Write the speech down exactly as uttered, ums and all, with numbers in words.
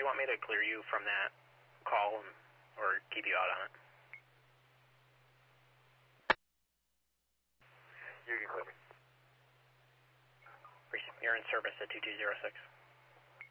you want me to clear you from that call and, or keep you out on it? You can clear me. You're in service at two two zero six.